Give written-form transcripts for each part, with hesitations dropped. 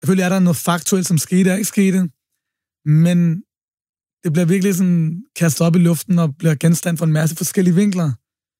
selvfølgelig er der noget faktuelt, som skete og ikke skete, men det bliver virkelig sådan kastet op i luften og bliver genstand for en masse forskellige vinkler.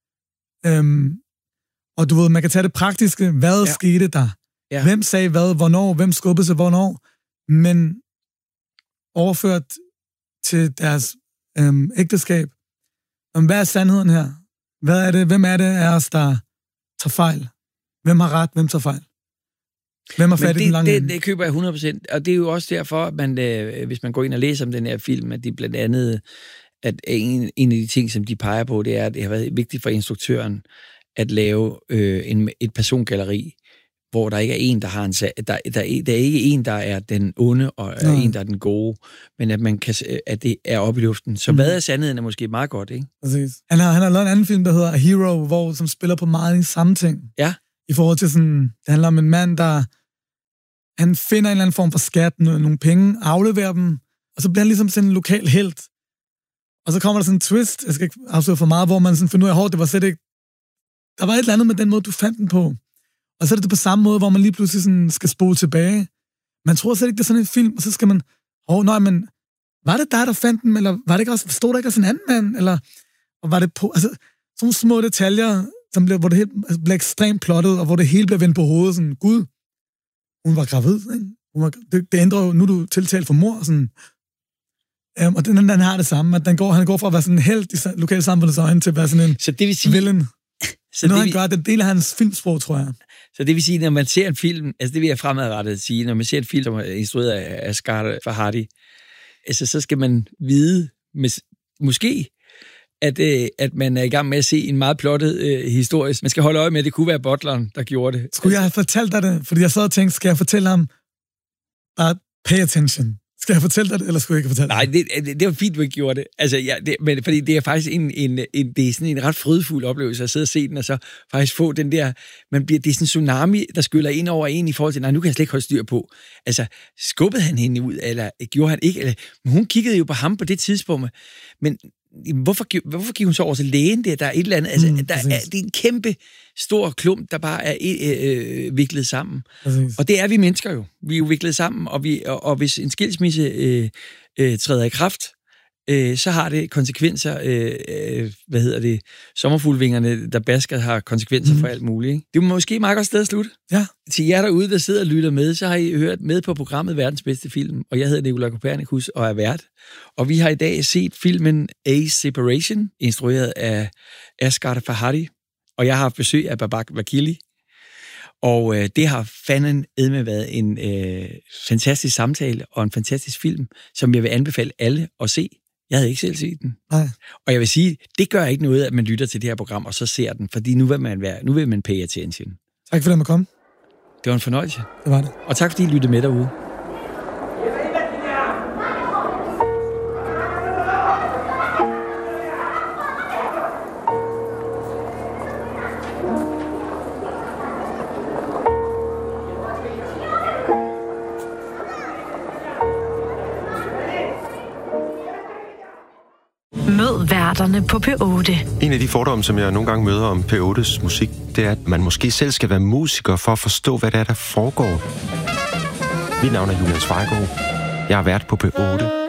Og du ved, man kan tage det praktiske. Hvad skete der? Ja. Hvem sagde hvad, hvornår? Hvem skubbede sig, hvornår? Men overført til deres ægteskab. Hvad er sandheden her? Hvad er det? Hvem er det af os, der tager fejl? Hvem har ret? Hvem tager fejl? Hvem har fat i den lange det køber jeg 100%. Og det er jo også derfor, at man, hvis man går ind og læser om den her film, at de blandt andet, at en af de ting, som de peger på, det er, at det har været vigtigt for instruktøren at lave et persongalleri, hvor der ikke er en, der har en der er ikke en, der er den onde, og er en, der er den gode, men at man kan, at det er oppe i luften. Så hvad er sandheden er måske meget godt, ikke? Præcis. Han har lavet en anden film, der hedder A Hero, som spiller på meget i samme ting. Ja. I forhold til sådan, det handler om en mand, der han finder en eller anden form for skat, nogle penge, afleverer dem, og så bliver han ligesom sådan en lokal helt. Og så kommer der sådan en twist, jeg skal ikke afsløre for meget, hvor man sådan finder ud af, det var slet ikke, der var et eller andet med den måde, du fandt den på. Og så er det på samme måde, hvor man lige pludselig sådan skal spole tilbage. Man tror slet ikke, det er sådan en film, og så skal man, men var det dig, der fandt den, eller var det ikke også, stod der ikke også en anden mand, eller og var det på, altså sådan nogle små detaljer, som hvor det hele bliver ekstremt plottet, og hvor det hele bliver vendt på hovedet, sådan, gud, hun var gravid, ikke? Det ændrer jo, nu er du tiltalt for mord, sådan. Og den har det samme, at han går fra at være sådan en helt i lokale samfundets øjne, til at være sådan en så det vil sige, villain. Så noget, han gør, det deler hans filmsprog, tror jeg. Så det vil sige, når man ser en film, altså det vil jeg fremadrettet sige, når man ser en film, som er instrueret af Asghar Farhadi, altså så skal man vide, måske, at man er i gang med at se en meget plottet historie. Man skal holde øje med, at det kunne være butleren, der gjorde det. Skulle jeg have fortalt dig det? Fordi jeg sad og tænkte, skal jeg fortælle ham, bare pay attention? Skal jeg fortælle dig det, eller skulle jeg ikke fortælle dig? Nej, det var fint, du ikke gjorde det. Altså, men fordi det er faktisk det er sådan en ret frydefuld oplevelse at sidde og se den, og så faktisk få den der, det er sådan en tsunami, der skyller ind over en i forhold til, nej, nu kan jeg slet ikke holde styr på. Altså, skubbede han hende ud, eller gjorde han ikke? Eller, men hun kiggede jo på ham på det tidspunkt, men hvorfor gik hun så over til lægen der? Der er et eller andet, altså, det er en kæmpe stor klump, der bare er viklet sammen. Præcis. Og det er vi mennesker jo. Vi er jo viklet sammen, og hvis en skilsmisse træder i kraft, så har det konsekvenser, sommerfuglevingerne, der basker, har konsekvenser for alt muligt. Ikke? Det er måske meget godt sted at slutte. Ja. Til jer derude, der sidder og lytter med, så har I hørt med på programmet Verdens Bedste Film, og jeg hedder Nikolaj Kopernikus og er vært. Og vi har i dag set filmen A Separation, instrueret af Asghar Farhadi, og jeg har haft besøg af Babak Vakili. Og det har fandme været en fantastisk samtale og en fantastisk film, som jeg vil anbefale alle at se. Jeg havde ikke selv set den. Nej. Og jeg vil sige, det gør ikke noget, at man lytter til det her program, og så ser den, fordi nu vil man pay attention. Tak for, at man kom. Det var en fornøjelse. Det var det. Og tak, fordi I lyttede med derude. Mød værterne på P8. En af de fordomme, som jeg nogle gange møder om P8's musik, det er, at man måske selv skal være musiker for at forstå, hvad det er, der foregår. Mit navn er Julian Svejgaard. Jeg har været på P8.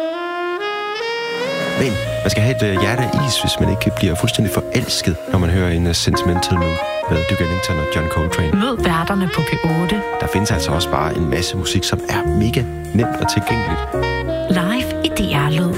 Men man skal have et hjerte af is, hvis man ikke bliver fuldstændig forelsket, når man hører en Sentimental Mood med Duke Ellington og John Coltrane. Mød værterne på P8. Der findes altså også bare en masse musik, som er mega nemt og tilgængeligt. Live i DR-lyd.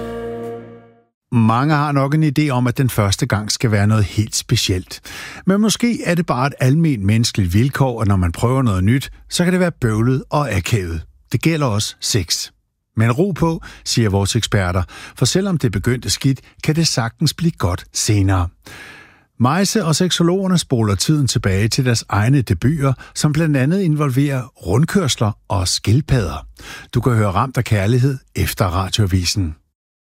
Mange har nok en idé om, at den første gang skal være noget helt specielt. Men måske er det bare et alment menneskeligt vilkår, at når man prøver noget nyt, så kan det være bøvlet og akavet. Det gælder også sex. Men ro på, siger vores eksperter, for selvom det begyndte skidt, kan det sagtens blive godt senere. Meise og seksologerne spoler tiden tilbage til deres egne debuter, som blandt andet involverer rundkørsler og skildpadder. Du kan høre Ramt af kærlighed efter Radioavisen.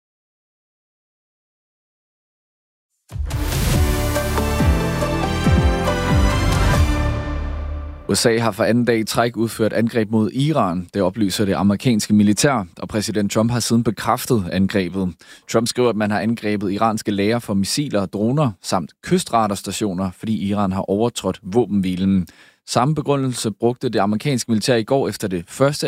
USA har for anden dag i træk udført angreb mod Iran. Det oplyser det amerikanske militær, og præsident Trump har siden bekræftet angrebet. Trump skriver, at man har angrebet iranske lagre for missiler og droner samt kystradarstationer, fordi Iran har overtrådt våbenhvilen. Samme begrundelse brugte det amerikanske militær i går efter det første